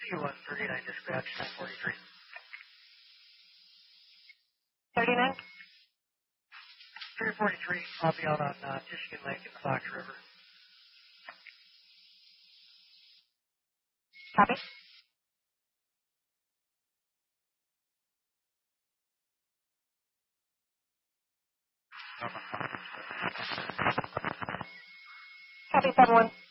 C-139 dispatch, 943. 39? 343, I'll be out on Michigan Lake in the Fox River. Copy. Copy, 7-1.